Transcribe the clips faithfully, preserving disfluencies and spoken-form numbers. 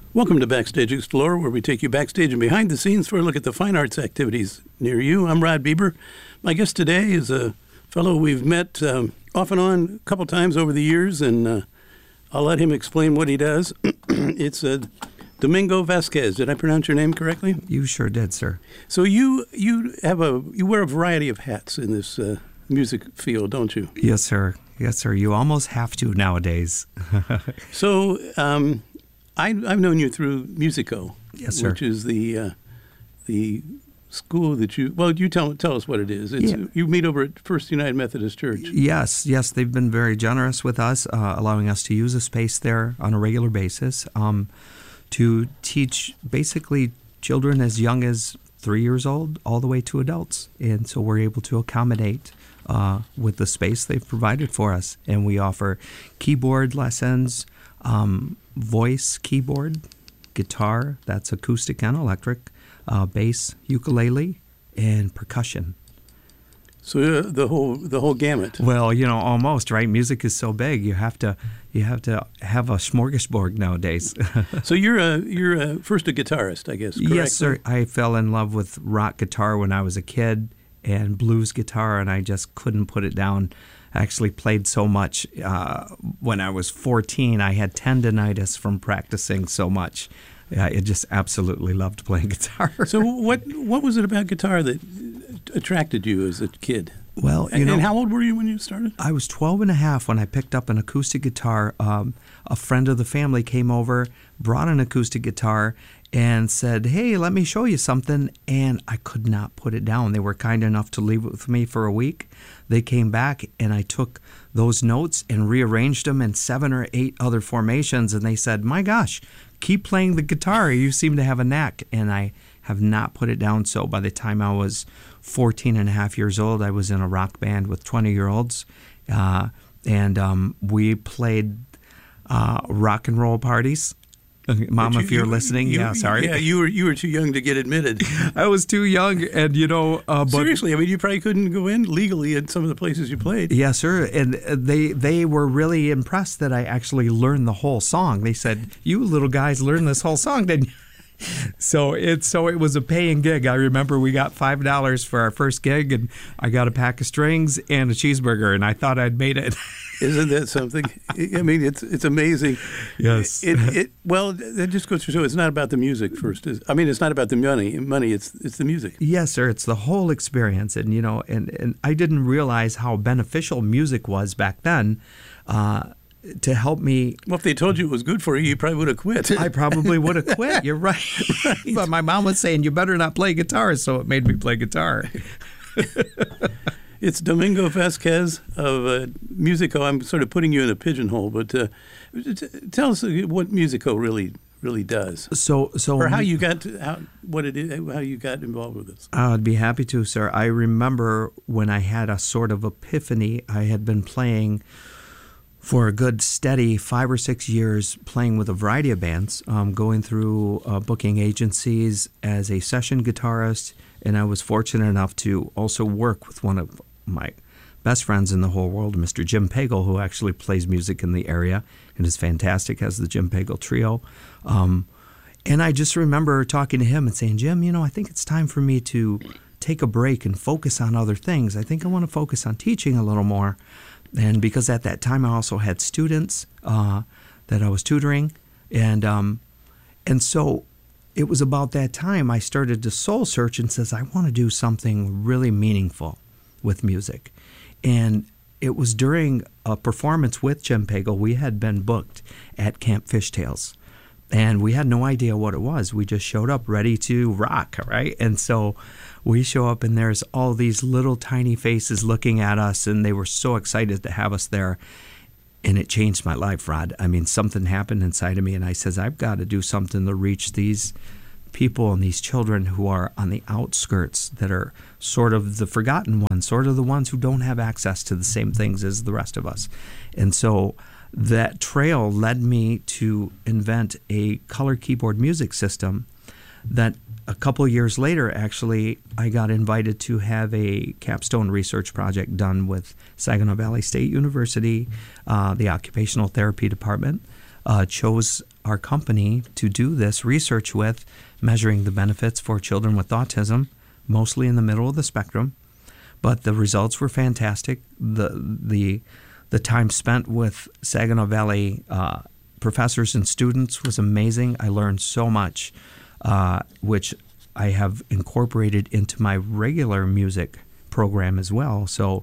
Welcome to Backstage Explorer, where we take you backstage and behind the scenes for a look at the fine arts activities near you. I'm Rod Bieber. My guest today is a fellow we've met um, off and on a couple times over the years, and uh, I'll let him explain what he does. It's uh, Domingo Vasquez. Did I pronounce your name correctly? You sure did, sir. So you you have a you wear a variety of hats in this uh, music field, don't you? Yes, sir. Yes, sir. You almost have to nowadays. So um, I, I've known you through Musico, yes, sir. Which is the uh, the school that you. Well, you tell tell us what it is. It's, yeah. You meet over at First United Methodist Church. Yes, yes. They've been very generous with us, uh, allowing us to use a space there on a regular basis um, to teach basically children as young as three years old all the way to adults, and so we're able to accommodate. Uh, with the space they've provided for us. And we offer keyboard lessons, um, voice keyboard, guitar, that's acoustic and electric, uh, bass, ukulele, and percussion. So uh, the whole the whole gamut. Well, you know, almost, right? Music is so big, you have to you have to have a smorgasbord nowadays. So you're a you're a, first a guitarist, I guess. Correct? Yes, sir. I fell in love with rock guitar when I was a kid. And blues guitar, and I just couldn't put it down. I actually played so much. Uh, when I was fourteen, I had tendonitis from practicing so much. Uh, I just absolutely loved playing guitar. So what what was it about guitar that attracted you as a kid? Well, you and, know, and how old were you when you started? I was twelve and a half when I picked up an acoustic guitar. Um, a friend of the family came over, brought an acoustic guitar, and said, hey, let me show you something. And I could not put it down. They were kind enough to leave it with me for a week. They came back, and I took those notes and rearranged them in seven or eight other formations. And they said, my gosh, keep playing the guitar. You seem to have a knack. And I have not put it down. So by the time I was fourteen and a half years old, I was in a rock band with twenty-year-olds. Uh, and um, we played uh, rock and roll parties. Mom, you, if you're you, listening, you, yeah, sorry. Yeah, you were you were too young to get admitted. I was too young, and you know, uh, but seriously, I mean, you probably couldn't go in legally at some of the places you played. Yes, sir, and they they were really impressed that I actually learned the whole song. They said, "You little guys learned this whole song, didn't you?" So it so it was a paying gig. I remember we got five dollars for our first gig, and I got a pack of strings and a cheeseburger, and I thought I'd made it. Isn't that something? I mean, it's it's amazing. Yes. It, it well, that just goes to show it's not about the music first. I mean, it's not about the money. Money. It's it's the music. Yes, sir. It's the whole experience, and you know, and, and I didn't realize how beneficial music was back then. Uh, to help me. Well, if they told you it was good for you, you probably would have quit. I probably would have quit. You're right. right. But my mom was saying, you better not play guitar, so it made me play guitar. It's Domingo Vasquez of uh, Musico. I'm sort of putting you in a pigeonhole, but uh, t- tell us what Musico really really does. So, so or how you got to, how what it is, how you got involved with this. I'd be happy to, sir. I remember when I had a sort of epiphany. I had been playing for a good steady five or six years, playing with a variety of bands, um, going through uh, booking agencies as a session guitarist, and I was fortunate enough to also work with one of my best friends in the whole world, Mister Jim Pagel, who actually plays music in the area and is fantastic, has the Jim Pagel Trio. Um, and I just remember talking to him and saying, Jim, you know, I think it's time for me to take a break and focus on other things. I think I want to focus on teaching a little more. And because at that time I also had students uh, that I was tutoring, and um, and so it was about that time I started to soul search and says I want to do something really meaningful with music. And it was during a performance with Jim Pagel. We had been booked at Camp Fishtails, and we had no idea what it was. We just showed up ready to rock, right? And so we show up, and there's all these little tiny faces looking at us, and they were so excited to have us there. And it changed my life, Rod. I mean, something happened inside of me, and I says, I've got to do something to reach these people and these children who are on the outskirts, that are sort of the forgotten ones, sort of the ones who don't have access to the same things as the rest of us. And so that trail led me to invent a color keyboard music system that a couple years later, actually, I got invited to have a capstone research project done with Saginaw Valley State University. Uh, the Occupational Therapy Department uh, chose our company to do this research with, measuring the benefits for children with autism, mostly in the middle of the spectrum. But the results were fantastic. The the the time spent with Saginaw Valley uh, professors and students was amazing. I learned so much, uh, which I have incorporated into my regular music program as well. So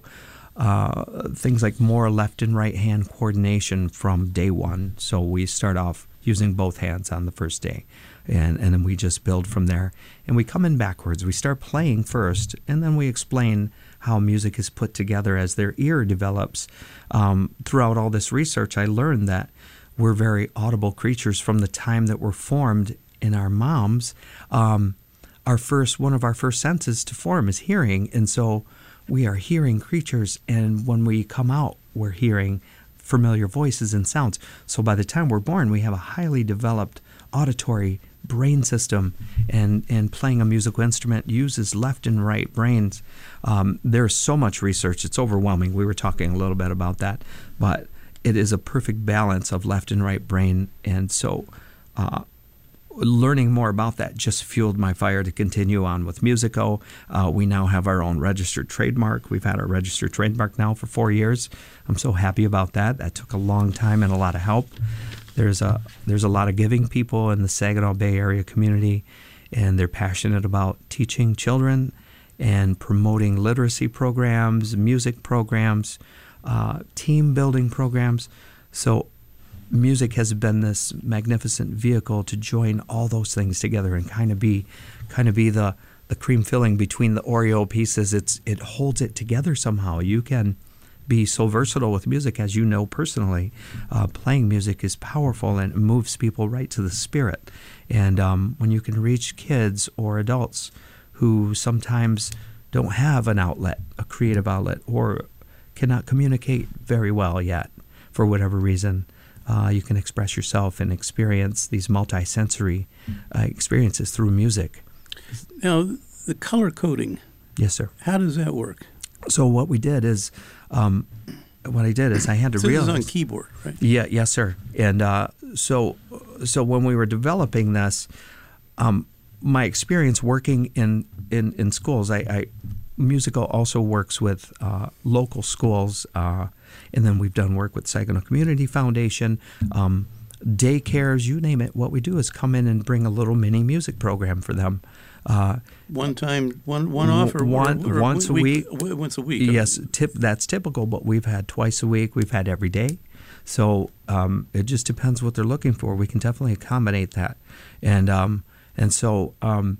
uh, things like more left and right hand coordination from day one. So we start off using both hands on the first day, and, and then we just build from there. And we come in backwards. We start playing first, and then we explain how music is put together as their ear develops. Um, throughout all this research, I learned that we're very audible creatures from the time that we're formed in our moms. Um, our first, one of our first senses to form is hearing, and so we are hearing creatures, and when we come out, we're hearing familiar voices and sounds. So by the time we're born, we have a highly developed auditory brain system, and, and playing a musical instrument uses left and right brains. Um, there's so much research, it's overwhelming. We were talking a little bit about that, but it is a perfect balance of left and right brain, and so uh, learning more about that just fueled my fire to continue on with Musico. Uh, we now have our own registered trademark. We've had our registered trademark now for four years. I'm so happy about that. That took a long time and a lot of help. There's a there's a lot of giving people in the Saginaw Bay Area community, and they're passionate about teaching children and promoting literacy programs, music programs, uh, team building programs. So music has been this magnificent vehicle to join all those things together and kind of be kind of be the, the cream filling between the Oreo pieces. It's it holds it together somehow. You can be so versatile with music, as you know personally. Uh, playing music is powerful and it moves people right to the spirit. And um, when you can reach kids or adults who sometimes don't have an outlet, a creative outlet, or cannot communicate very well yet for whatever reason, uh, you can express yourself and experience these multi-sensory uh, experiences through music. Now, the color coding. Yes, sir. How does that work? So what we did is, um, what I did is I had to so realize. This is on keyboard, right? Yeah, yes, sir. And uh, so, so when we were developing this, um, my experience working in in, in schools, I, I Musico also works with uh, local schools, uh, and then we've done work with Saginaw Community Foundation, um, daycares, you name it. What we do is come in and bring a little mini music program for them. Uh, one time, one one off, or, one, or, or once week, a week. Once a week. Yes, tip, that's typical, but we've had twice a week. We've had every day. So um, it just depends what they're looking for. We can definitely accommodate that. And um, and so um,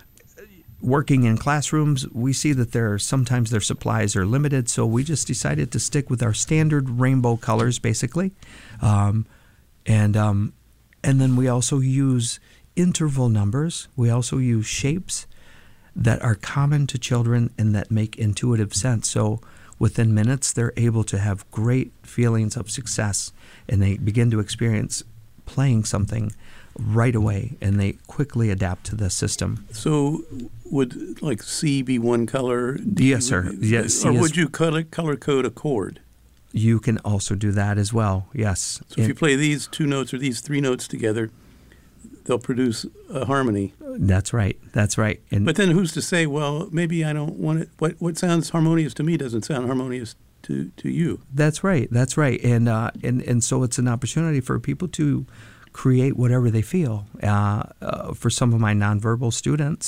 working in classrooms, we see that there are, sometimes their supplies are limited, so we just decided to stick with our standard rainbow colors, basically. Um, and um, and then we also use interval numbers. We also use shapes that are common to children and that make intuitive sense. So within minutes, they're able to have great feelings of success, and they begin to experience playing something right away, and they quickly adapt to the system. So would like C be one color? D, yes, sir. Yes, or C would is, you color, color code a chord? You can also do that as well, yes. So if you play these two notes or these three notes together, they'll produce a harmony. That's right. That's right. And but then who's to say, well, maybe I don't want it. What what sounds harmonious to me doesn't sound harmonious to, to you. That's right. That's right. And uh, and and so it's an opportunity for people to create whatever they feel. Uh, uh, for some of my nonverbal students,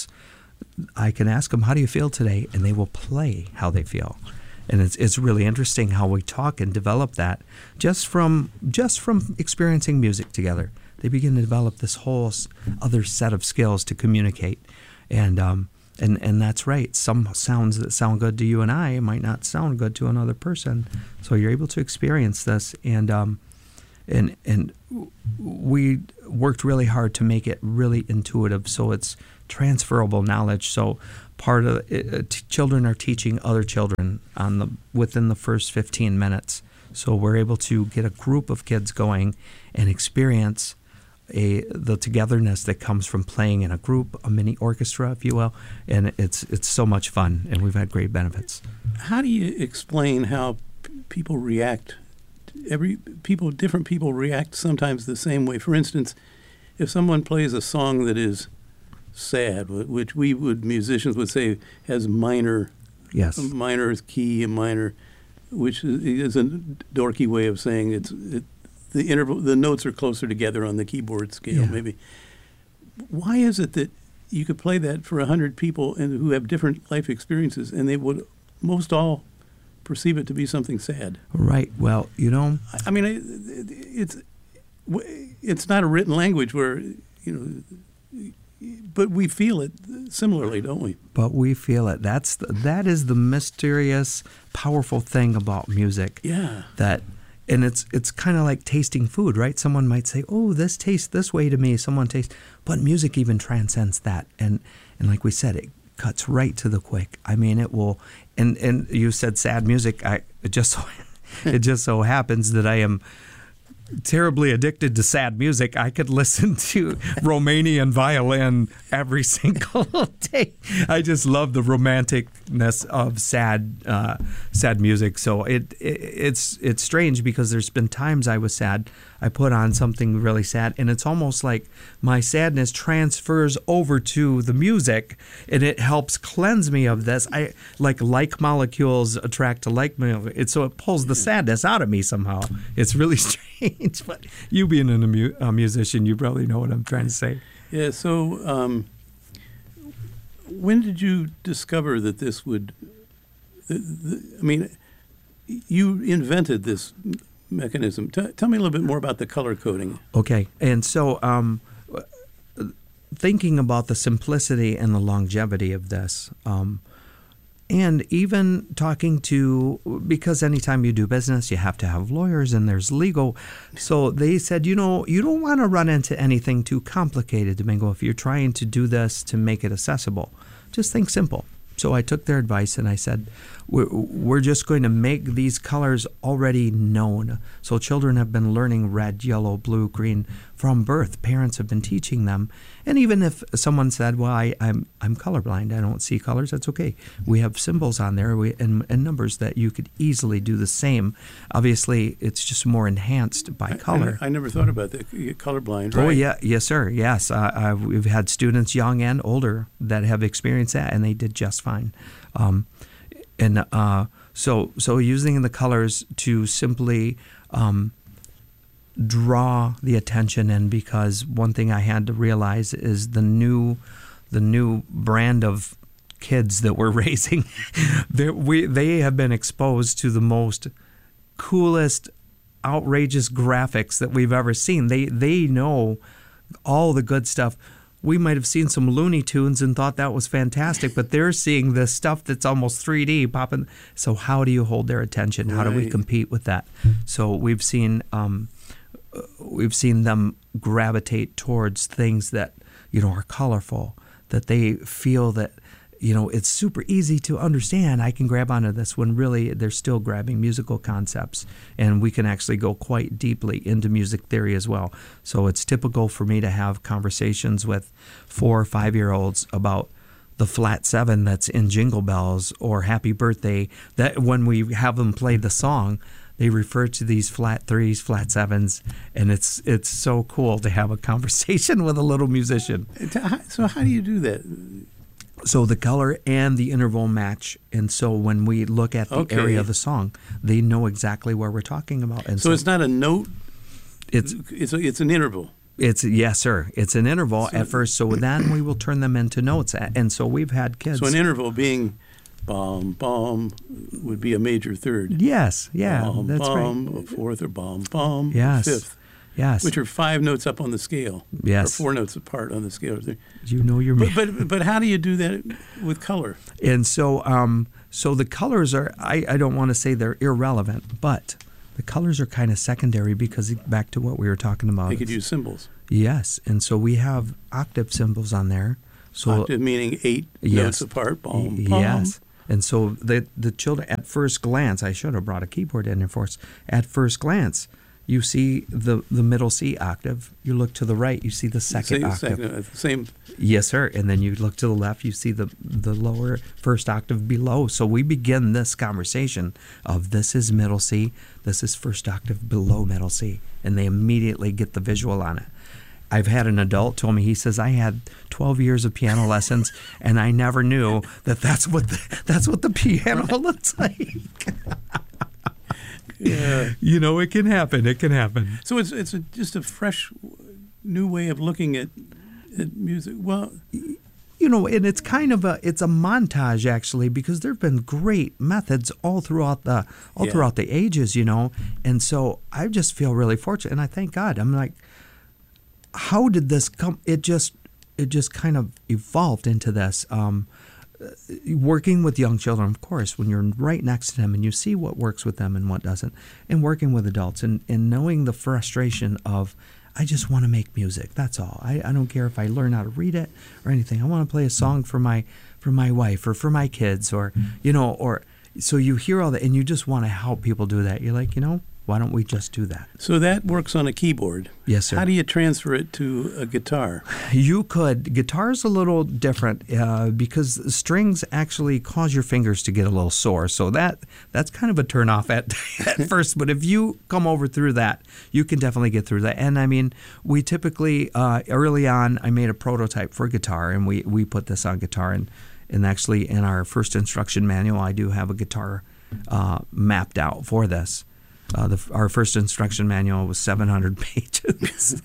I can ask them, "How do you feel today?" and they will play how they feel. And it's it's really interesting how we talk and develop that just from just from experiencing music together. They begin to develop this whole other set of skills to communicate, and um, and and that's right. Some sounds that sound good to you and I might not sound good to another person. So you're able to experience this, and um, and and we worked really hard to make it really intuitive, so it's transferable knowledge. So part of it, uh, t- children are teaching other children on the within the first fifteen minutes. So we're able to get a group of kids going and experience A, the togetherness that comes from playing in a group, a mini orchestra, if you will, and it's it's so much fun, and we've had great benefits. How do you explain how p- people react every people, different people react sometimes the same way. For instance, if someone plays a song that is sad, which we would musicians would say has minor, Yes. minor key and minor, which is a dorky way of saying it's it, the interval. The notes are closer together on the keyboard scale. Yeah. Maybe. Why is it that you could play that for a hundred people and who have different life experiences, and they would most all perceive it to be something sad? Right. Well, you know, I mean, it's it's not a written language where, you know, but we feel it similarly, don't we? but we feel it. That's the, that is the mysterious, powerful thing about music. Yeah. That, and it's it's kind of like tasting food, right? Someone might say, "Oh, this tastes this way to me." Someone tastes, but music even transcends that. And and like we said, it cuts right to the quick. I mean, it will. And and you said sad music. I it just so, it just so happens that I am terribly addicted to sad music. I could listen to Romanian violin every single day. I just love the romanticness of sad, uh, sad music. So it, it it's it's strange because there's been times I was sad. I put on something really sad, and it's almost like my sadness transfers over to the music, and it helps cleanse me of this. I like like molecules attract to like molecules. It, so it pulls the sadness out of me somehow. It's really strange. But you being a, mu- a musician, you probably know what I'm trying to say. Yeah. So, um, when did you discover that this would? The, the, I mean, you invented this mechanism. T- tell me a little bit more about the color coding. Okay, and so um, thinking about the simplicity and the longevity of this, um, and even talking to, because anytime you do business, you have to have lawyers and there's legal. So they said, you know, you don't want to run into anything too complicated, Domingo, if you're trying to do this to make it accessible. Just think simple. So I took their advice and I said, we're, we're just going to make these colors already known. So children have been learning red, yellow, blue, green from birth. Parents have been teaching them. And even if someone said, well, I, I'm I'm colorblind, I don't see colors, that's okay. We have symbols on there we, and, and numbers that you could easily do the same. Obviously, it's just more enhanced by color. I, I, I never thought about that. Colorblind, right? Oh, yeah. Yes, sir. Yes. Uh, uh, we've had students, young and older, that have experienced that, and they did just fine. Um, and uh, so so using the colors to simply um, draw the attention in, because one thing I had to realize is the new the new brand of kids that we're raising, we they have been exposed to the most coolest, outrageous graphics that we've ever seen. They they know all the good stuff. We might have seen some Looney Tunes and thought that was fantastic, but they're seeing this stuff that's almost three D popping. So how do you hold their attention? How do we Right. compete with that? So we've seen um, we've seen them gravitate towards things that, you know, are colorful, that they feel that, you know, it's super easy to understand. I can grab onto this, when really they're still grabbing musical concepts, and we can actually go quite deeply into music theory as well. So it's typical for me to have conversations with four or five-year-olds about the flat seven that's in Jingle Bells or Happy Birthday, that when we have them play the song, they refer to these flat threes, flat sevens, and it's it's so cool to have a conversation with a little musician. So how do you do that? So the color and the interval match, and so when we look at the Okay. area of the song, they know exactly where we're talking about. And So so, it's not a note. it's It's a, it's an interval. it's yes, sir. It's an interval So- at first. So then we will turn them into notes, and so we've had kids. So an interval being bomb bomb would be a major third. yes, yeah, Bomb that's bomb, right. a fourth, or bomb bomb, Yes. fifth, Yes, which are five notes up on the scale. Yes. Or four notes apart on the scale. you know your But but but how do you do that with color? And so, um, so the colors are, I, I don't want to say they're irrelevant, but the colors are kind of secondary, because back to what we were talking about. They could use symbols. Yes, and so we have octave symbols on there. So Octave meaning eight Yes. notes apart. Bomb, y- bomb. yes, and so the the children, at first glance, I should have brought a keyboard in there for us. At first glance, you see the, the middle C octave. You look to the right, you see the second same, octave. Second, same. Yes, sir. And then you look to the left, you see the the lower first octave below. So we begin this conversation of this is middle C, this is first octave below middle C, and they immediately get the visual on it. I've had an adult tell me, he says, I had twelve years of piano lessons, and I never knew that that's what the, that's what the piano looks like. Yeah. You know, it can happen. It can happen. So it's it's a, just a fresh, new way of looking at, at music. Well, you know, and it's kind of a it's a montage actually, because there've been great methods all throughout the all Yeah. throughout the ages, you know, and so I just feel really fortunate, and I thank God. I'm like, how did this come? It just it just kind of evolved into this. Um, working with young children, of course, when you're right next to them and you see what works with them and what doesn't, and working with adults and, and knowing the frustration of, I just want to make music. That's all. I, I don't care if I learn how to read it or anything. I want to play a song for my for my wife or for my kids, or you know, or so you hear all that and you just want to help people do that. You're like, you know, why don't we just do that? So that works on a keyboard. Yes, sir. How do you transfer it to a guitar? You could. Guitar's a little different uh, because strings actually cause your fingers to get a little sore. So that that's kind of a turnoff at, at first. But if you come over through that, you can definitely get through that. And I mean, we typically, uh, early on, I made a prototype for guitar, and we, we put this on guitar. And, and actually, in our first instruction manual, I do have a guitar uh, mapped out for this. Uh, the, our first instruction manual was seven hundred pages.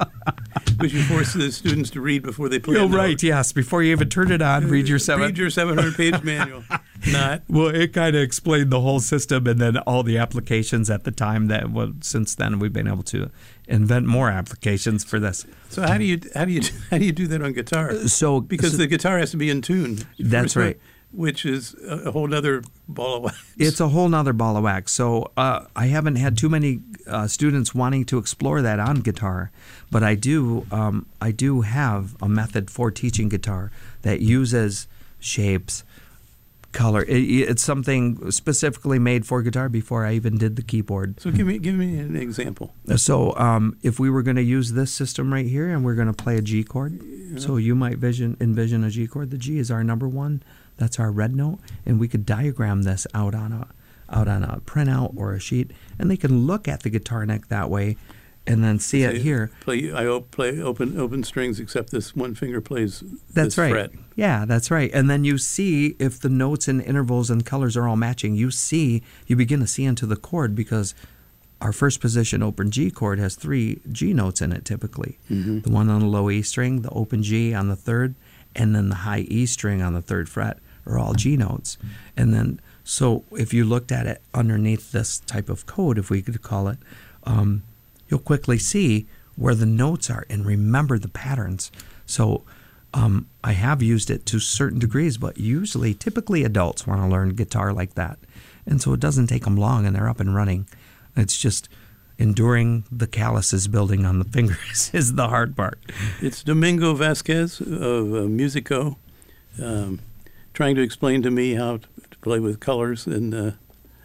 Which you force the students to read before they play. Oh, right, yes. Before you even turn it on, read your seven. Read your seven hundred page manual. Not. Well, it kind of explained the whole system and then all the applications at the time. That well, since then we've been able to invent more applications for this. So how do you how do you how do you do that on guitar? So because so, the guitar has to be in tune. That's right. Which is a whole other ball of wax. It's a whole nother ball of wax. So uh, I haven't had too many uh, students wanting to explore that on guitar, but I do. Um, I do have a method for teaching guitar that uses shapes, color. It, it's something specifically made for guitar before I even did the keyboard. So give me give me an example. So um, if we were going to use this system right here, and we're going to play a G chord, yeah. So you might vision envision a G chord. The G is our number one. That's our red note, and we could diagram this out on a out on a printout or a sheet, and they can look at the guitar neck that way, and then see it here. Play I op- play open open strings, except this one finger plays. That's this right. Fret. Yeah, that's right. And then you see if the notes and intervals and colors are all matching. You see, you begin to see into the chord because our first position open G chord has three G notes in it typically. Mm-hmm. The one on the low E string, the open G on the third, and then the high E string on the third fret are all G notes. And then, so if you looked at it underneath this type of code, if we could call it, um, you'll quickly see where the notes are and remember the patterns. So um, I have used it to certain degrees, but usually, typically adults want to learn guitar like that. And so it doesn't take them long and they're up and running. It's just enduring the calluses building on the fingers is the hard part. It's Domingo Vasquez of uh, Musico, um, trying to explain to me how to, to play with colors. And uh,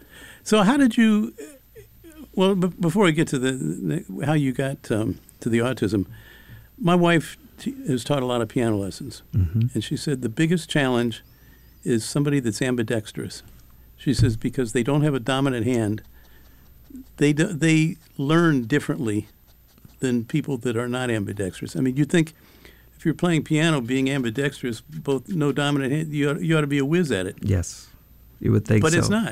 so, how did you? Well, b- before I get to the, the how you got um, to the autism, my wife t- has taught a lot of piano lessons, mm-hmm. and she said the biggest challenge is somebody that's ambidextrous. She says because they don't have a dominant hand. They do, they learn differently than people that are not ambidextrous. I mean, you'd think if you're playing piano, being ambidextrous, both no dominant hand, you ought, you ought to be a whiz at it. Yes, you would think but so. But it's not.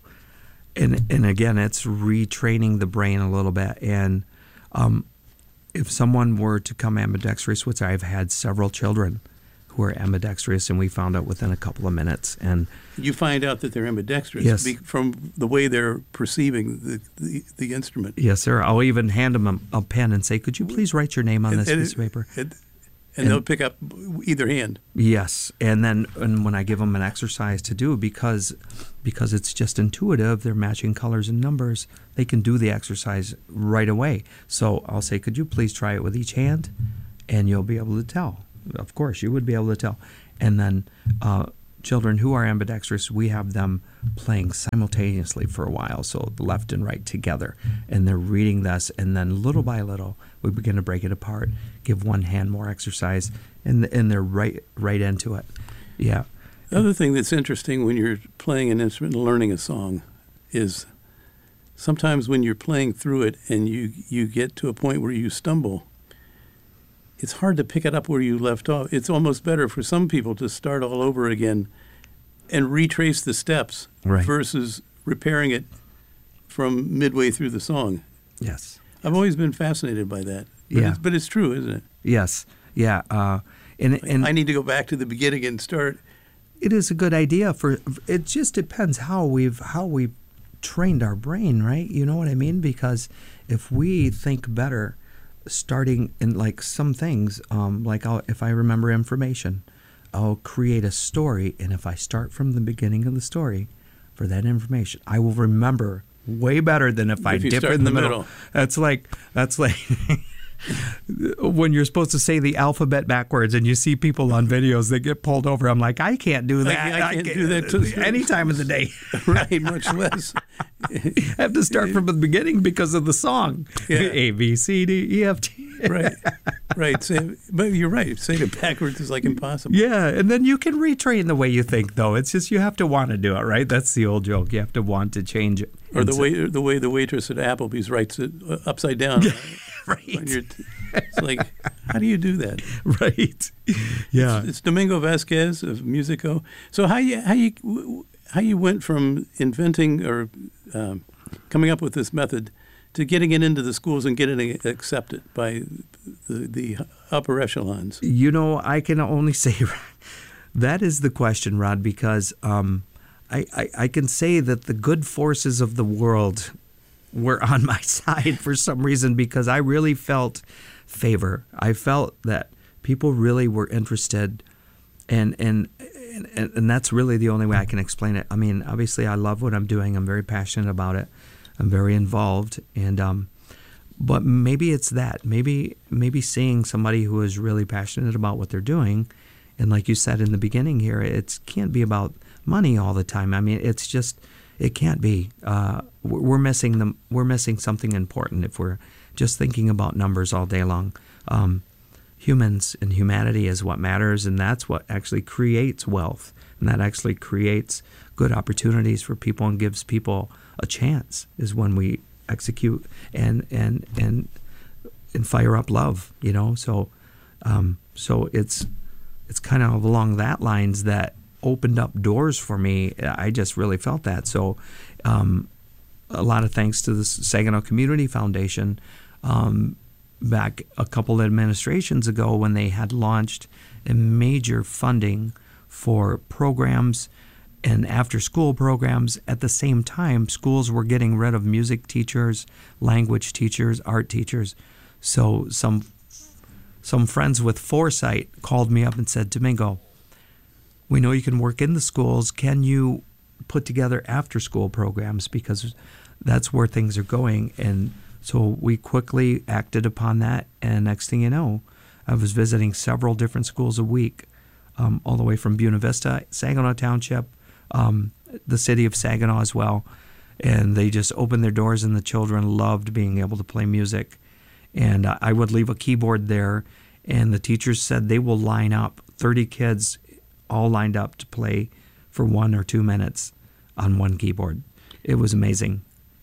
And and again, it's retraining the brain a little bit. And um, if someone were to come ambidextrous, which I've had several children who are ambidextrous, and we found out within a couple of minutes. And you find out that they're ambidextrous yes. be, from the way they're perceiving the, the, the instrument. Yes, sir. I'll even hand them a, a pen and say, could you please write your name on and, this and piece it, of paper? And, and, and they'll pick up either hand. Yes. And then and when I give them an exercise to do, because because it's just intuitive, they're matching colors and numbers, they can do the exercise right away. So I'll say, could you please try it with each hand? And you'll be able to tell. Of course, you would be able to tell. And then uh, children who are ambidextrous, we have them playing simultaneously for a while, so left and right together, and they're reading this, and then little by little we begin to break it apart, give one hand more exercise, and and they're right right into it. Yeah. The other thing that's interesting when you're playing an instrument and learning a song is sometimes when you're playing through it and you, you get to a point where you stumble, it's hard to pick it up where you left off. It's almost better for some people to start all over again and retrace the steps right. versus repairing it from midway through the song. Yes. I've always been fascinated by that. But Yeah. It's, but it's true, isn't it? Yes. Yeah. Uh, and and I need to go back to the beginning and start. it is a good idea for. It just depends how we've how we trained our brain, right? You know what I mean? Because if we think better, starting in like some things, um, like I'll, if I remember information, I'll create a story, and if I start from the beginning of the story for that information, I will remember way better than if, if I you dip start in the, in the middle. middle. That's like that's like. When you're supposed to say the alphabet backwards and you see people on videos that get pulled over, I'm like, I can't do that. I, I can't do that too. Any time of the day. Right, much less. I have to start from the beginning because of the song. Yeah. A, B, C, D, E, F, G. Right, right. Say, but you're right. Saying it backwards is like impossible. Yeah, and then you can retrain the way you think, though. It's just you have to want to do it, right? That's the old joke. You have to want to change it. Or the way the way the waitress at Applebee's writes it upside down. Right. When you're t- it's like, how do you do that? Right. Yeah. It's, it's Domingo Vasquez of Musico. So how you how you how you went from inventing or um, coming up with this method to getting it into the schools and getting it accepted by the, the upper echelons? You know, I can only say that is the question, Rod, because um, I, I, I can say that the good forces of the world were on my side for some reason, because I really felt favor. I felt that people really were interested, and and and, and that's really the only way I can explain it. I mean, obviously, I love what I'm doing. I'm very passionate about it. I'm very involved, and um, but maybe it's that. Maybe maybe seeing somebody who is really passionate about what they're doing, and like you said in the beginning here, it can't be about money all the time. I mean, it's just it can't be. Uh, we're missing them. We're missing something important if we're just thinking about numbers all day long. Um, humans and humanity is what matters, and that's what actually creates wealth, and that actually creates good opportunities for people and gives people a chance, is when we execute and and and and fire up love, you know. So um, so it's it's kind of along that lines that opened up doors for me. I just really felt that. So um, a lot of thanks to the Saginaw Community Foundation. Um, back a couple of administrations ago, when they had launched a major funding for programs and after-school programs. At the same time, schools were getting rid of music teachers, language teachers, art teachers. So some some friends with foresight called me up and said, Domingo, we know you can work in the schools. Can you put together after-school programs? Because that's where things are going. And so we quickly acted upon that, and next thing you know, I was visiting several different schools a week, um, all the way from Buena Vista, Saginaw Township, um, the city of Saginaw as well, and they just opened their doors, and the children loved being able to play music. And uh, I would leave a keyboard there, and the teachers said they will line up, thirty kids all lined up to play for one or two minutes on one keyboard. It was amazing.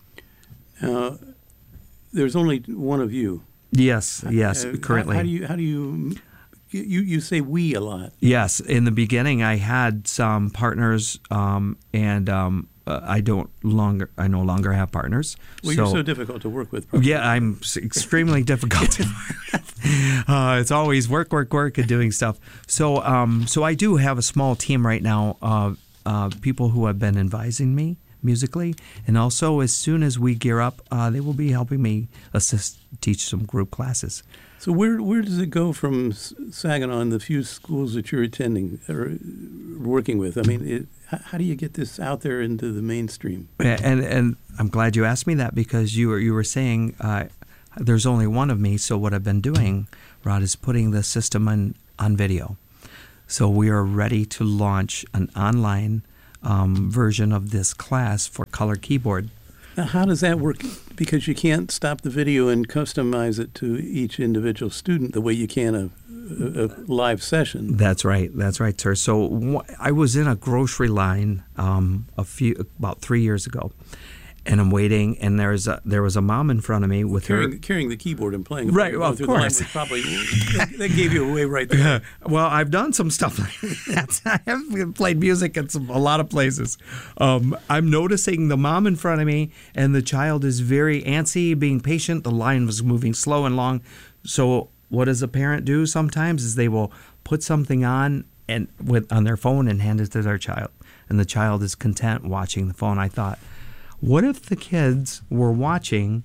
Uh, There's only one of you. Yes, yes, Uh, currently. How, how do you, how do you, you, you say we a lot. Yes, in the beginning I had some partners, um, and um, uh, I don't longer, I no longer have partners. Well, so, you're so difficult to work with. Probably. Yeah, I'm s- extremely difficult to work with. Uh, it's always work, work, work, and doing stuff. So, um, so I do have a small team right now of uh, people who have been advising me musically, and also as soon as we gear up, uh, they will be helping me assist teach some group classes. So where where does it go from Saginaw and the few schools that you're attending or working with? I mean, it, how do you get this out there into the mainstream? And and I'm glad you asked me that, because you were you were saying uh, there's only one of me. So what I've been doing, Rod, is putting the system on on video. So we are ready to launch an online um, version of this class for color keyboard. Now, how does that work? Because you can't stop the video and customize it to each individual student the way you can a, a, a live session. That's right. That's right, sir. So wh- I was in a grocery line um, a few about three years ago, and I'm waiting, and there's a, there was a mom in front of me with carrying, her carrying the keyboard and playing. Right, well, of course. Probably that, that gave you away right there. Well, I've done some stuff like that. I have played music at some, a lot of places. Um, I'm noticing the mom in front of me, and the child is very antsy, being patient. The line was moving slow and long. So what does a parent do sometimes is they will put something on and with on their phone and hand it to their child, and the child is content watching the phone. I thought, what if the kids were watching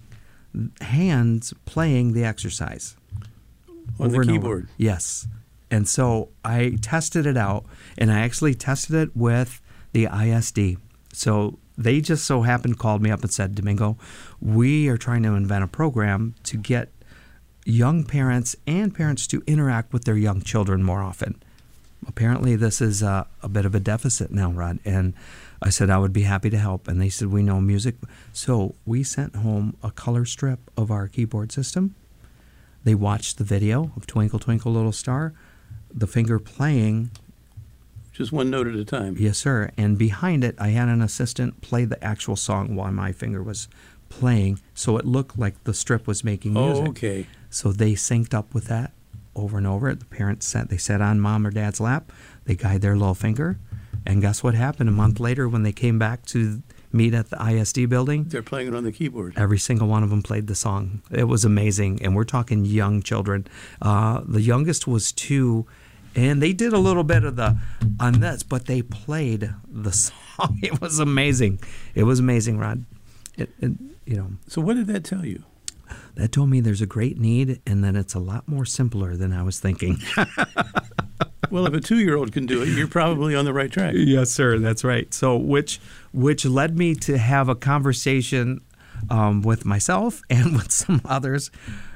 hands playing the exercise? On the keyboard? Yes. And so I tested it out, and I actually tested it with the I S D. So they just so happened called me up and said, Domingo, we are trying to invent a program to get young parents and parents to interact with their young children more often. Apparently this is a, a bit of a deficit now, Rod, and I said I would be happy to help, and they said we know music. So we sent home a color strip of our keyboard system. They watched the video of Twinkle Twinkle Little Star, the finger playing. Just one note at a time. Yes, sir. And behind it, I had an assistant play the actual song while my finger was playing, so it looked like the strip was making music. Oh, okay. So they synced up with that over and over. The parents sat, they sat on mom or dad's lap. They guide their little finger. And guess what happened? A month later, when they came back to meet at the I S D building, they're playing it on the keyboard. Every single one of them played the song. It was amazing. And we're talking young children. Uh, the youngest was two, and they did a little bit of the on this, but they played the song. It was amazing. It was amazing, Rod. It, it, you know. So what did that tell you? That told me there's a great need, and that it's a lot more simpler than I was thinking. Well, if a two-year-old can do it, you're probably on the right track. Yes, sir. That's right. So, which which led me to have a conversation um, with myself and with some others,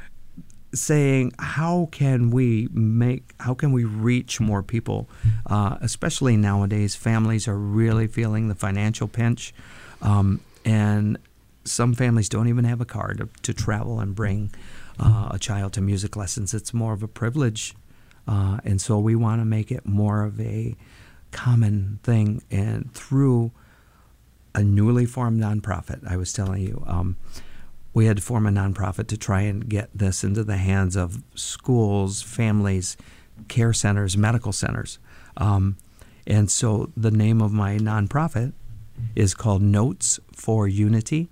saying, how can we make, how can we reach more people, uh, especially nowadays? Families are really feeling the financial pinch, um, and some families don't even have a car to, to travel and bring uh, a child to music lessons. It's more of a privilege. Uh, and so we want to make it more of a common thing. And through a newly formed nonprofit, I was telling you, um, we had to form a nonprofit to try and get this into the hands of schools, families, care centers, medical centers. Um, and so the name of my nonprofit is called Notes for Unity.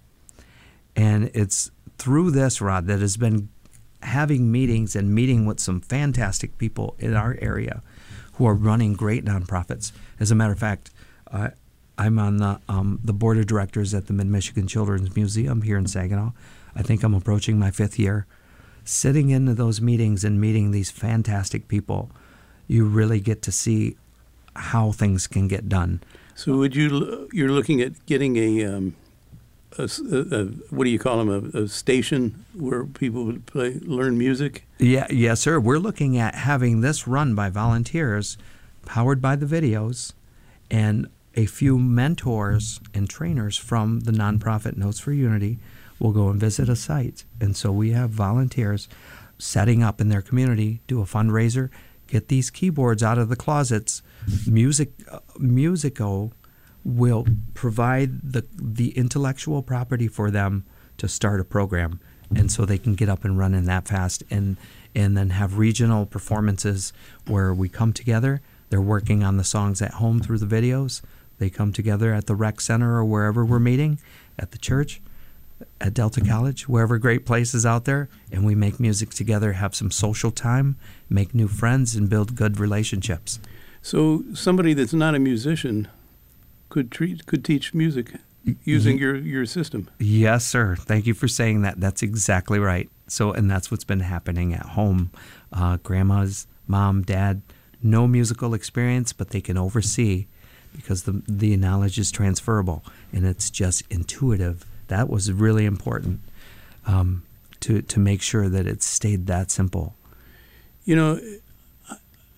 And it's through this, Rod, that has been having meetings and meeting with some fantastic people in our area who are running great nonprofits. As a matter of fact, uh, I'm on the um, the board of directors at the Mid-Michigan Children's Museum here in Saginaw. I think I'm approaching my fifth year. Sitting into those meetings and meeting these fantastic people, you really get to see how things can get done. So would you, you're looking at getting a... Um A, a, a, what do you call them, a, a station where people would play, learn music? Yeah, yes, sir. We're looking at having this run by volunteers, powered by the videos, and a few mentors and trainers from the nonprofit Notes for Unity will go and visit a site. And so we have volunteers setting up in their community, do a fundraiser, get these keyboards out of the closets. Music, uh, Musico will provide the the intellectual property for them to start a program, and so they can get up and running that fast, and and then have regional performances where we come together. They're working on the songs at home through the videos. They come together at the rec center or wherever we're meeting, at the church, at Delta College, wherever great places out there, and we make music together, have some social time, make new friends, and build good relationships. So somebody that's not a musician could treat could teach music using your, your system. Yes, sir. Thank you for saying that. That's exactly right. So, and that's what's been happening at home. Uh, grandma's, mom, dad, no musical experience, but they can oversee because the the knowledge is transferable and it's just intuitive. That was really important um, to to make sure that it stayed that simple. You know,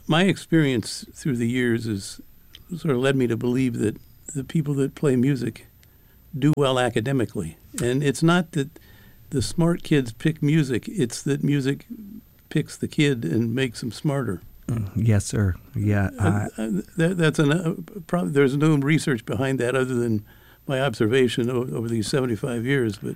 my experience through the years has sort of led me to believe that the people that play music do well academically. And it's not that the smart kids pick music, it's that music picks the kid and makes them smarter. Yes, sir. Yeah. Uh, uh, that, that's an, uh, probably, there's no research behind that other than my observation over, over these seventy-five years. But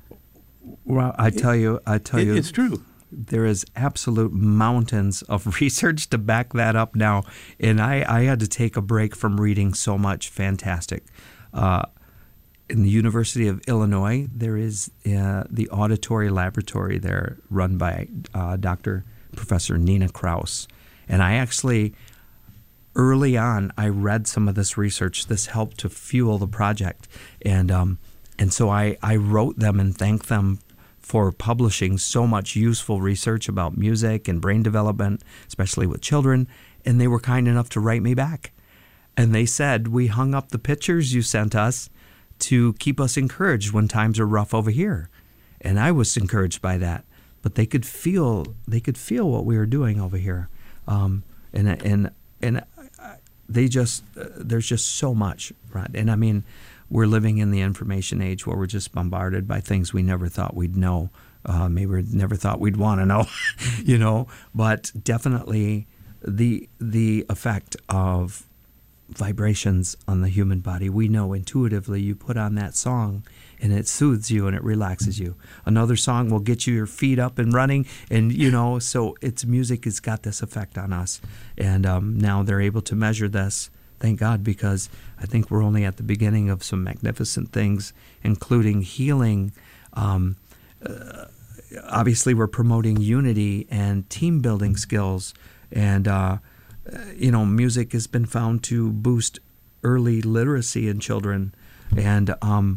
well, I tell you, I tell it, you, it's true. There is absolute mountains of research to back that up now. And I, I had to take a break from reading so much fantastic. Uh, in the University of Illinois, there is uh, the auditory laboratory there run by uh, Doctor Professor Nina Kraus. And I actually, early on, I read some of this research. This helped to fuel the project. And um, and so I, I wrote them and thanked them for publishing so much useful research about music and brain development, especially with children, and they were kind enough to write me back. And they said, we hung up the pictures you sent us to keep us encouraged when times are rough over here. And I was encouraged by that. But they could feel they could feel what we were doing over here. Um, and and and they just, uh, there's just so much, right? And I mean, we're living in the information age where we're just bombarded by things we never thought we'd know. Uh, maybe we never thought we'd want to know, you know. But definitely the the effect of vibrations on the human body. We know intuitively. You put on that song and it soothes you and it relaxes you. Another song will get you your feet up and running, and you know. So it's music has got this effect on us, and um, now they're able to measure this. Thank God, because I think we're only at the beginning of some magnificent things, including healing. Um, uh, obviously, we're promoting unity and team building skills. And, uh, you know, music has been found to boost early literacy in children. And um,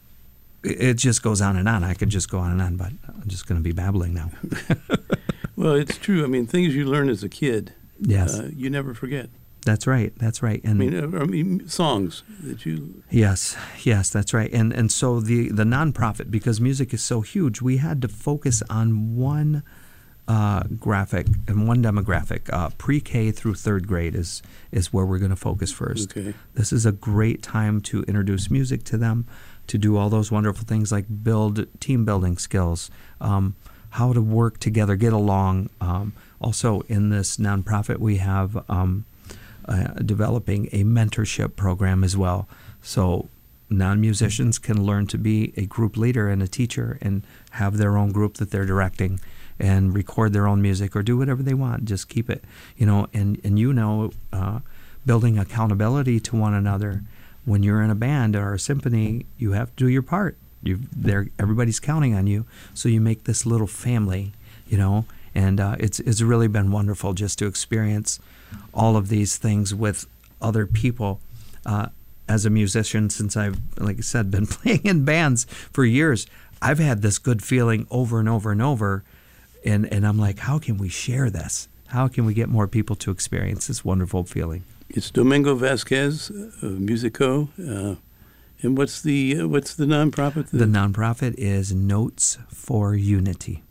it just goes on and on. I could just go on and on, but I'm just going to be babbling now. Well, it's true. I mean, things you learn as a kid, yes, uh, you never forget. That's right. That's right. And I mean, uh, I mean, songs that you. Yes, yes, that's right. And and so the the nonprofit, because music is so huge, we had to focus on one uh, graphic and one demographic. Uh, pre-K through third grade is is where we're going to focus first. Okay. This is a great time to introduce music to them, to do all those wonderful things like build team building skills, um, how to work together, get along. Um, also, in this nonprofit, we have. Um, Uh, developing a mentorship program as well. So non-musicians can learn to be a group leader and a teacher and have their own group that they're directing and record their own music or do whatever they want. Just keep it, you know, and, and you know, uh, building accountability to one another. When you're in a band or a symphony, you have to do your part. You, they're, everybody's counting on you. So you make this little family, you know, and uh, it's it's really been wonderful just to experience all of these things with other people. Uh, as a musician, since I've, like I said, been playing in bands for years, I've had this good feeling over and over and over, and, and I'm like, how can we share this? How can we get more people to experience this wonderful feeling? It's Domingo Vasquez of Musico, uh, and what's the uh, what's the nonprofit? The nonprofit is Notes for Unity.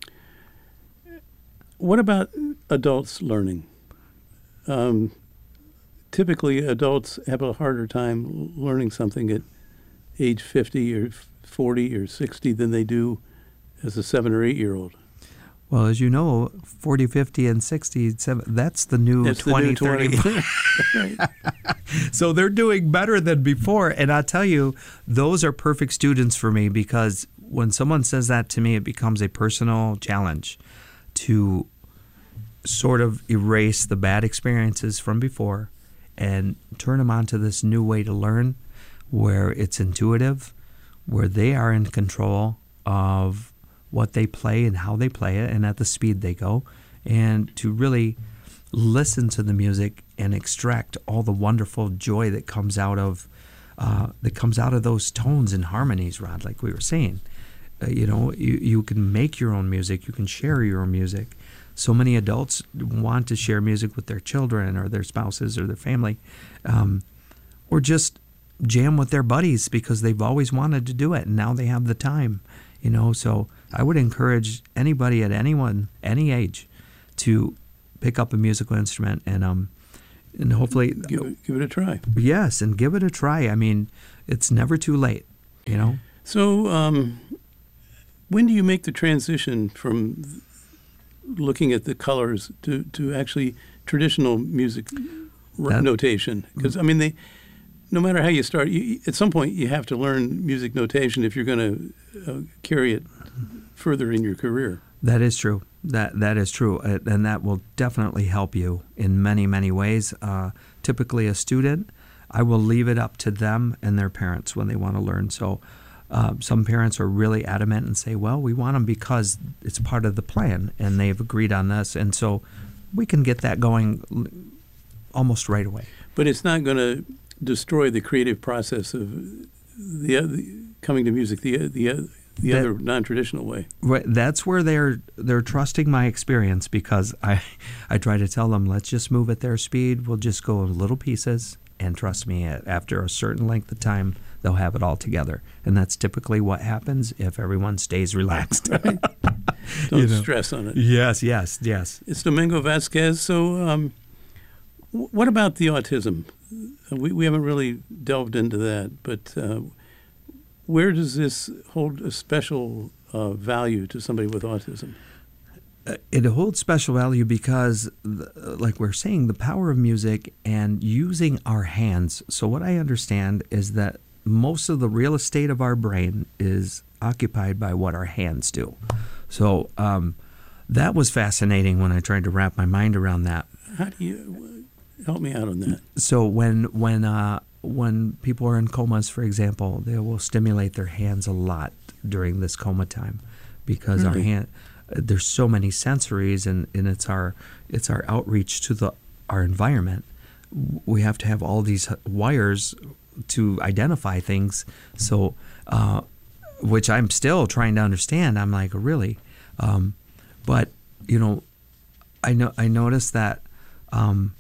What about adults learning? Um, typically, adults have a harder time learning something at age fifty or forty or sixty than they do as a seven or eight-year-old. Well, as you know, forty, fifty, and sixty, that's the new that's twenty, the new thirty. Right. So they're doing better than before. And I tell you, those are perfect students for me, because when someone says that to me, it becomes a personal challenge to sort of erase the bad experiences from before and turn them onto this new way to learn, where it's intuitive, where they are in control of what they play and how they play it and at the speed they go, and to really listen to the music and extract all the wonderful joy that comes out of uh, that comes out of those tones and harmonies, Rod, like we were saying. Uh, you know, you, you can make your own music, you can share your own music. So many adults want to share music with their children or their spouses or their family, um, or just jam with their buddies because they've always wanted to do it and now they have the time, you know. So I would encourage anybody at anyone, any age, to pick up a musical instrument and um and hopefully give it, give it a try. Yes, and give it a try. I mean, it's never too late, you know. So, um, when do you make the transition from looking at the colors to, to actually traditional music that, notation? Because, I mean, they, no matter how you start, you, at some point you have to learn music notation if you're going to uh, carry it further in your career. That is true. That That is true. And that will definitely help you in many, many ways. Uh, typically a student, I will leave it up to them and their parents when they want to learn. So uh, some parents are really adamant and say, well, we want them because it's part of the plan, and they've agreed on this. And so we can get that going almost right away. But it's not going to destroy the creative process of the, the coming to music the the the that, other non-traditional way. Right, that's where they're they're trusting my experience, because I I try to tell them, let's just move at their speed. We'll just go in little pieces, and trust me, after a certain length of time, they'll have it all together. And that's typically what happens if everyone stays relaxed. Right. Don't you know. stress on it. Yes, yes, yes. It's Domingo Vasquez. So um, w- what about the autism? We we haven't really delved into that, but uh, where does this hold a special uh, value to somebody with autism? Uh, it holds special value because, the, like we're saying, the power of music and using our hands. So what I understand is that most of the real estate of our brain is occupied by what our hands do. So um, that was fascinating when I tried to wrap my mind around that. How do you help me out on that? So when when uh, when people are in comas, for example, they will stimulate their hands a lot during this coma time, because really? our hand there's so many sensories, and, and it's our it's our outreach to the our environment. We have to have all these wires to identify things. So, uh, which I'm still trying to understand. I'm like, really, um, but you know, I know I noticed that um,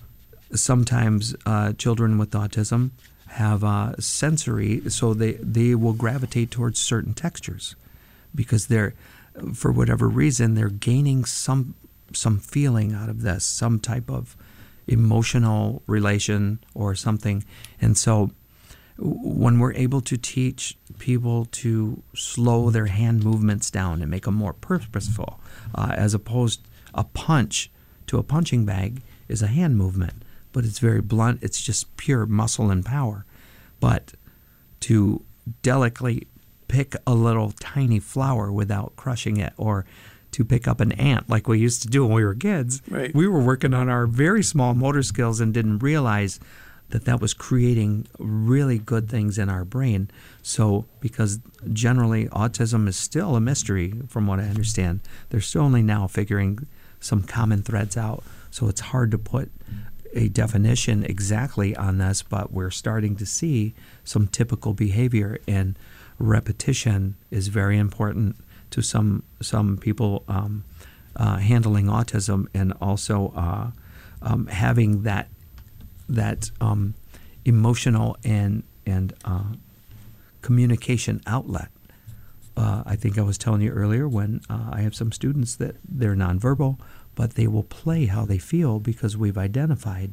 sometimes uh, children with autism have uh, sensory, so they they will gravitate towards certain textures because they're, for whatever reason, they're gaining some some feeling out of this, some type of emotional relation or something. And so when we're able to teach people to slow their hand movements down and make them more purposeful, uh, as opposed a punch to a punching bag is a hand movement, but it's very blunt. It's just pure muscle and power. But to delicately pick a little tiny flower without crushing it, or to pick up an ant like we used to do when we were kids. Right. We were working on our very small motor skills and didn't realize that that was creating really good things in our brain. So, because generally autism is still a mystery from what I understand. They're still only now figuring some common threads out. So it's hard to put a definition exactly on this, but we're starting to see some typical behavior, and repetition is very important to some some people um, uh, handling autism, and also uh, um, having that that um, emotional and and uh, communication outlet. Uh, I think I was telling you earlier when uh, I have some students that they're nonverbal, but they will play how they feel because we've identified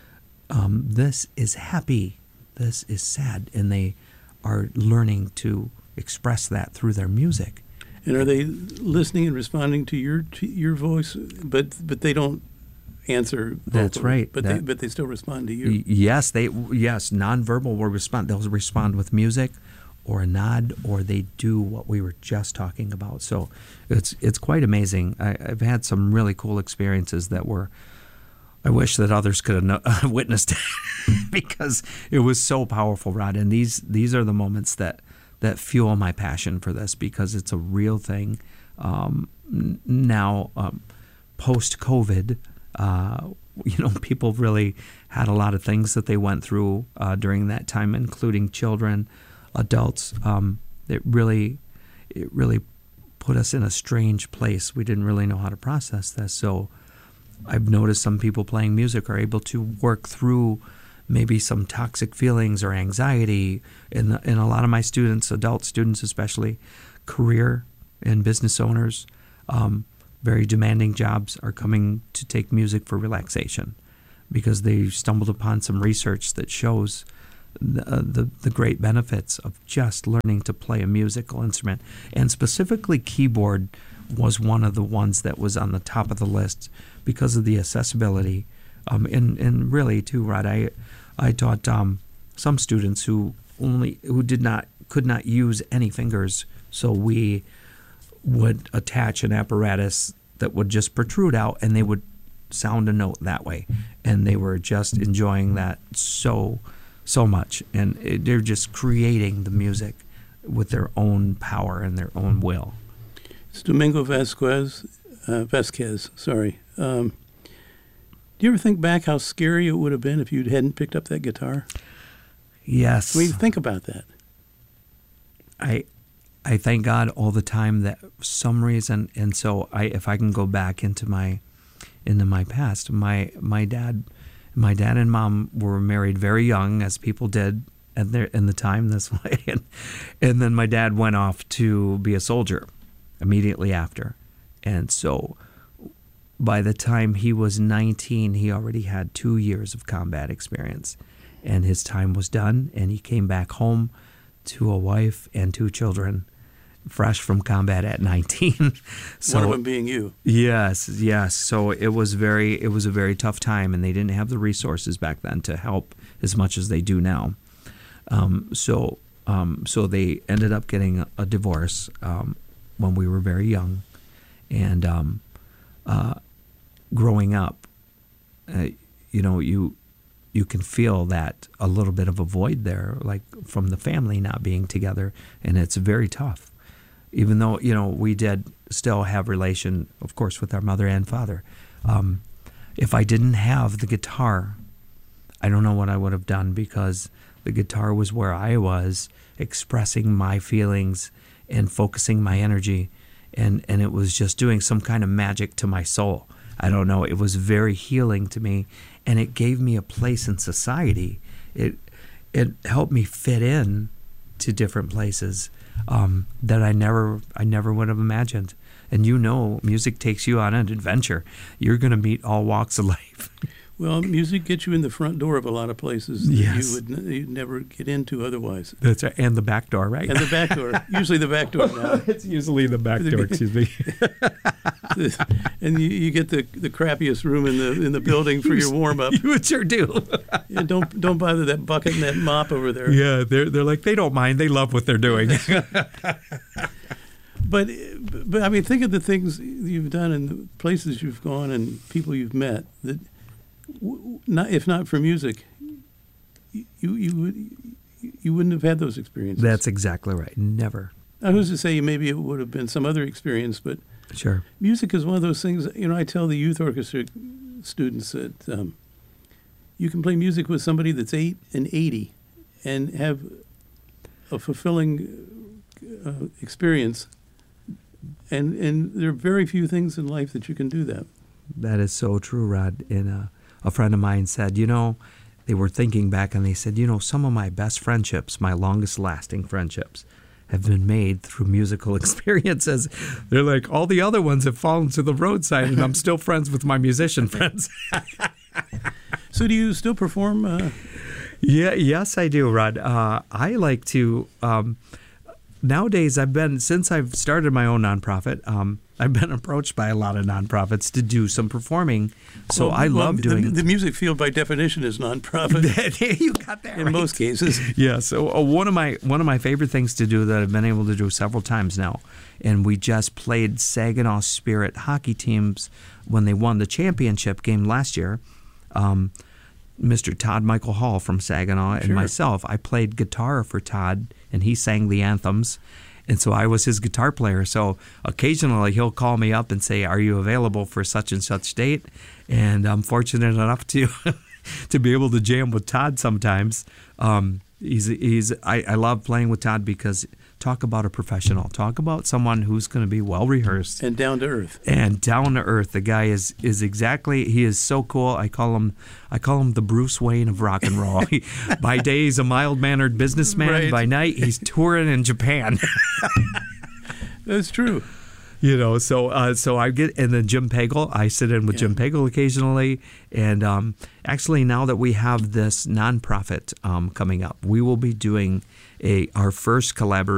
um, this is happy, this is sad, and they are learning to express that through their music. And are they listening and responding to your to your voice, but but they don't answer vocally? That's right. But that, they but they still respond to you. Yes, they yes, nonverbal will respond. They'll respond with music or a nod, or they do what we were just talking about. So it's it's quite amazing. I, I've had some really cool experiences that were, I wish that others could have no, uh, witnessed because it was so powerful, Rod. And these these are the moments that, that fuel my passion for this, because it's a real thing. Um, n- now, um, post-COVID, uh, you know, people really had a lot of things that they went through uh, during that time, including children, adults. Um, it really, it really put us in a strange place. We didn't really know how to process this. So I've noticed some people playing music are able to work through maybe some toxic feelings or anxiety. In, the, in a lot of my students, adult students especially, career and business owners, um, very demanding jobs are coming to take music for relaxation because they stumbled upon some research that shows the, uh, the, the great benefits of just learning to play a musical instrument. And specifically keyboard was one of the ones that was on the top of the list because of the accessibility. Um, and, and really, too, Rod, I, I taught um, some students who only who did not could not use any fingers, so we would attach an apparatus that would just protrude out, and they would sound a note that way, and they were just enjoying that so so much, and it, they're just creating the music with their own power and their own will. It's Domingo Vasquez, uh, Vasquez, sorry. Um, do you ever think back how scary it would have been if you hadn't picked up that guitar? Yes. I mean, think about that. I I thank God all the time that for some reason, and so I if I can go back into my into my past, my my dad my dad and mom were married very young, as people did at their in the time this way, and, and then my dad went off to be a soldier immediately after, and so by the time he was nineteen, he already had two years of combat experience, and his time was done, and he came back home to a wife and two children, fresh from combat at nineteen. So, one of them being you. Yes, yes. So it was very, it was a very tough time, and they didn't have the resources back then to help as much as they do now. Um, so, um, so they ended up getting a, a divorce um, when we were very young, and um, uh, growing up, uh, you know, you. you can feel that a little bit of a void there, like from the family not being together, and it's very tough. Even though, you know, we did still have relation, of course, with our mother and father. Um, if I didn't have the guitar, I don't know what I would have done, because the guitar was where I was expressing my feelings and focusing my energy, and, and it was just doing some kind of magic to my soul. I don't know. It was very healing to me, and it gave me a place in society. It it helped me fit in to different places um, that I never I never would have imagined. And you know, music takes you on an adventure. You're going to meet all walks of life. Well, music gets you in the front door of a lot of places that yes. you would n- you'd never get into otherwise. That's right. And the back door, right? And the back door. Usually the back door now. It's usually the back door, excuse me. And you, you get the the crappiest room in the in the building for your warm up. You sure do. Yeah, don't don't bother that bucket and that mop over there. Yeah, they're they're like, they don't mind. They love what they're doing. But but I mean, think of the things you've done and the places you've gone and people you've met that, not if not for music, you you would you wouldn't have had those experiences. That's exactly right. Never. I was to say maybe it would have been some other experience, but sure, music is one of those things. You know, I tell the youth orchestra students that um, you can play music with somebody that's eight and eighty, and have a fulfilling uh, experience. And and there are very few things in life that you can do that. That is so true, Rod. And uh, a friend of mine said, you know, they were thinking back and they said, you know, some of my best friendships, my longest lasting friendships, have been made through musical experiences. They're like, all the other ones have fallen to the roadside, and I'm still friends with my musician friends. So do you still perform? Uh... Yeah, yes, I do, Rod. Uh, I like to... Um, Nowadays, I've been, since I've started my own nonprofit, um, I've been approached by a lot of nonprofits to do some performing. So well, I well, love doing the, the music field by definition is nonprofit. You got that in right. most cases. Yeah. So uh, one of my one of my favorite things to do that I've been able to do several times now, and we just played Saginaw Spirit hockey teams when they won the championship game last year. Um, Mister Todd Michael Hall from Saginaw and sure. myself, I played guitar for Todd, and he sang the anthems, and so I was his guitar player. So occasionally he'll call me up and say, are you available for such and such date? And I'm fortunate enough to to be able to jam with Todd sometimes. Um, he's he's I, I love playing with Todd because talk about a professional. Talk about someone who's going to be well rehearsed and down to earth. And down to earth. The guy is is exactly. He is so cool. I call him. I call him the Bruce Wayne of rock and roll. He, by day, he's a mild mannered businessman. Right. By night, he's touring in Japan. That's true. You know, so uh, so I get, and then Jim Pagel, I sit in with Yeah. Jim Pagel occasionally. And um, actually, now that we have this nonprofit um, coming up, we will be doing a our first collaboration